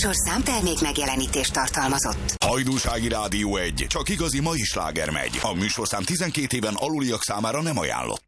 műsorszám termék megjelenítést tartalmazott. Hajdúsági Rádió 1. Csak igazi mai sláger megy. A műsorszám 12 éven aluliak számára nem ajánlott.